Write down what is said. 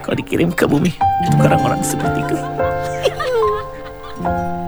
kalau dikirim ke bumi untuk orang-orang seperti itu.